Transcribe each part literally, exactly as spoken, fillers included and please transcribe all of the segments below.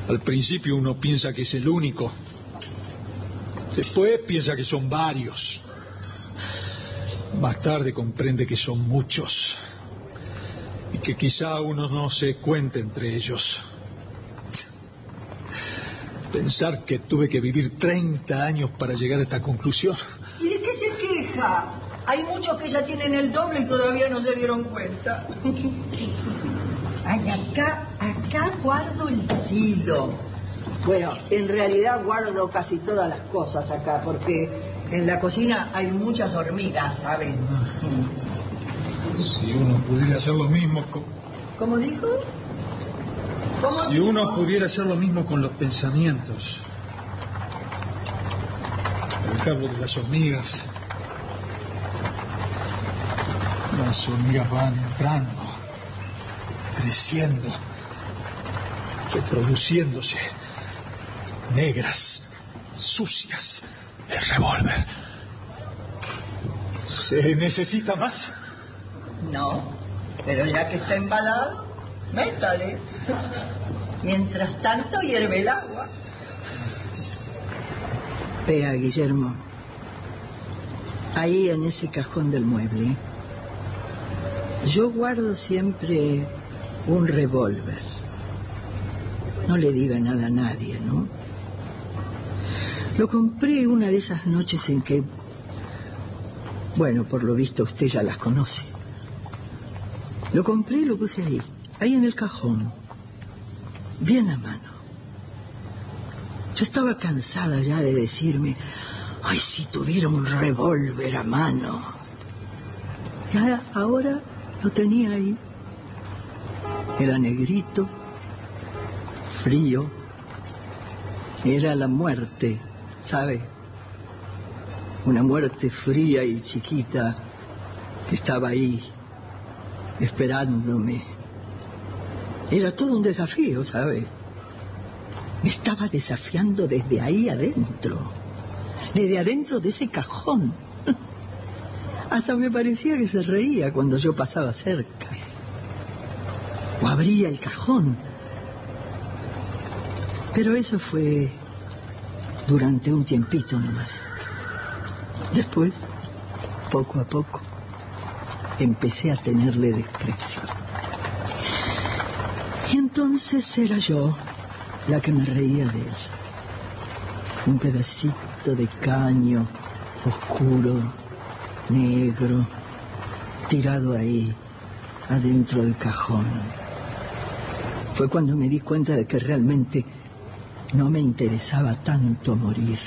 Al principio uno piensa que es el único. Después piensa que son varios. Más tarde comprende que son muchos. Y que quizá uno no se cuente entre ellos. Pensar que tuve que vivir treinta años para llegar a esta conclusión. ¿Y de qué se queja? Hay muchos que ya tienen el doble y todavía no se dieron cuenta. Ay, acá, acá guardo el kilo. Bueno, en realidad guardo casi todas las cosas acá, porque en la cocina hay muchas hormigas, ¿saben? Si uno pudiera hacer lo mismo con... ¿Cómo dijo? ¿Cómo si dijo? uno pudiera hacer lo mismo con los pensamientos. Alejarlo de las hormigas. Las hormigas van entrando, creciendo, reproduciéndose, negras, sucias. El revólver. ¿Se necesita más? No, pero ya que está embalado, métale. Mientras tanto hierve el agua. Vea, Guillermo, ahí en ese cajón del mueble, yo guardo siempre un revólver. No le diga nada a nadie, ¿no? Lo compré una de esas noches en que, bueno, por lo visto usted ya las conoce. Lo compré y lo puse ahí, ahí en el cajón, bien a mano. Yo estaba cansada ya de decirme, ay, si tuviera un revólver a mano. Y ahora lo tenía ahí. Era negrito, frío, era la muerte, ¿sabe? Una muerte fría y chiquita que estaba ahí, esperándome. Era todo un desafío, ¿sabe? Me estaba desafiando desde ahí adentro, desde adentro de ese cajón. Hasta me parecía que se reía cuando yo pasaba cerca. O abría el cajón. Pero eso fue durante un tiempito nomás. Después, poco a poco, empecé a tenerle desprecio. Y entonces era yo la que me reía de ella. Un pedacito de caño oscuro, negro, tirado ahí, adentro del cajón. Fue cuando me di cuenta de que realmente no me interesaba tanto morir.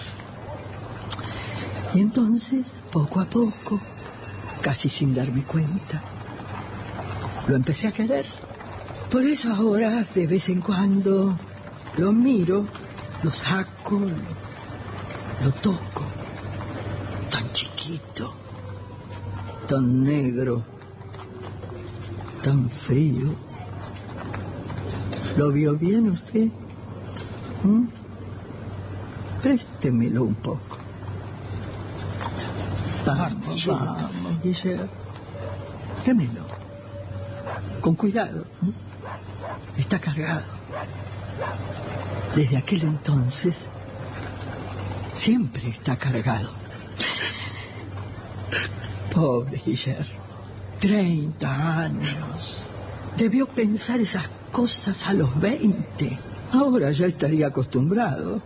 Y entonces, poco a poco, casi sin darme cuenta, lo empecé a querer. Por eso ahora, de vez en cuando, lo miro, lo saco, lo, lo toco. Tan chiquito, tan negro, tan frío. ¿Lo vio bien usted? ¿Mm? Préstemelo un poco. Vamos, vamos, Guillermo. Démelo. Con cuidado. ¿Mm? Está cargado. Desde aquel entonces, siempre está cargado. Pobre Guillermo. Treinta años. Debió pensar esas cosas a los veinte. Ahora ya estaría acostumbrado.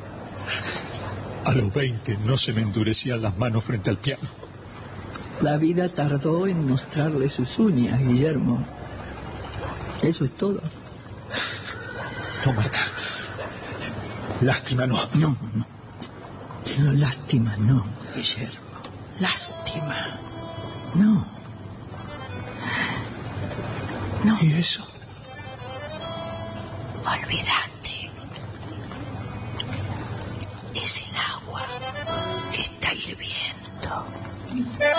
A los veinte no se me endurecían las manos frente al piano. La vida tardó en mostrarle sus uñas, Guillermo. Eso es todo. No, Marta. Lástima no. No, no. No, lástima no, Guillermo. Lástima. No. No. ¿Y eso? Olvídate. Es el agua que está hirviendo.